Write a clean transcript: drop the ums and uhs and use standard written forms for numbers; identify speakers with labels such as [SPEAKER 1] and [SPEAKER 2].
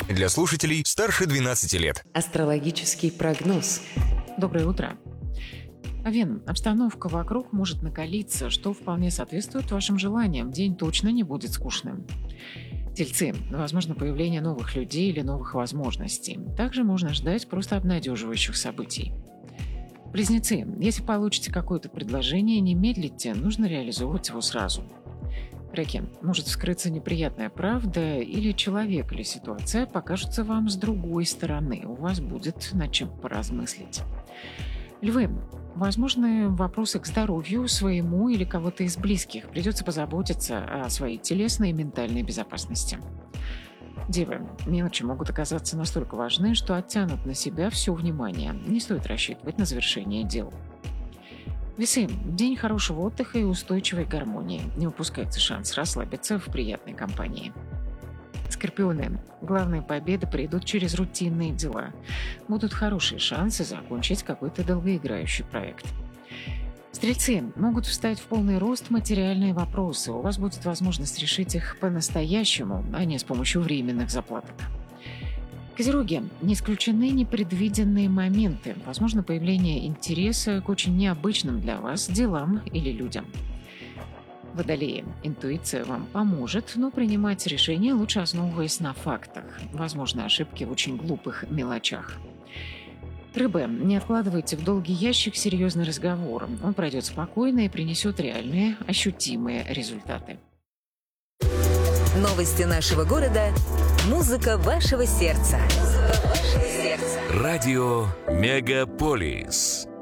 [SPEAKER 1] Для слушателей старше 12 лет.
[SPEAKER 2] Астрологический прогноз.
[SPEAKER 3] Доброе утро. Овен, обстановка вокруг может накалиться, что вполне соответствует вашим желаниям. День точно не будет скучным. Тельцы, возможно появление новых людей или новых возможностей. Также можно ждать просто обнадеживающих событий. Близнецы, если получите какое-то предложение, не медлите, нужно реализовывать его сразу. Раки, может вскрыться неприятная правда, или человек, или ситуация покажутся вам с другой стороны. У вас будет над чем поразмыслить. Львы, возможны вопросы к здоровью своему или кого-то из близких. Придется позаботиться о своей телесной и ментальной безопасности. Девы, мелочи могут оказаться настолько важны, что оттянут на себя все внимание. Не стоит рассчитывать на завершение дел. Весы, день хорошего отдыха и устойчивой гармонии. Не упускайте шанс расслабиться в приятной компании. Скорпионы, главные победы придут через рутинные дела. Будут хорошие шансы закончить какой-то долгоиграющий проект. Стрельцы, могут встать в полный рост материальные вопросы. У вас будет возможность решить их по-настоящему, а не с помощью временных заплаток. Козероги, не исключены непредвиденные моменты. Возможно появление интереса к очень необычным для вас делам или людям. Водолеи, интуиция вам поможет, но принимать решения лучше основываясь на фактах. Возможны ошибки в очень глупых мелочах. Рыбы, не откладывайте в долгий ящик серьезный разговор. Он пройдет спокойно и принесет реальные, ощутимые результаты.
[SPEAKER 4] Новости нашего города. Музыка вашего сердца.
[SPEAKER 1] Радио Мегаполис.